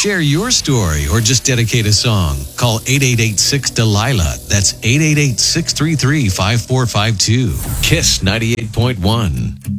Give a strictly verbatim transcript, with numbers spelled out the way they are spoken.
share your story or just dedicate a song, call eight eight eight six Delilah. That's eight eight eight six three three five four five two. Kiss ninety-eight point one.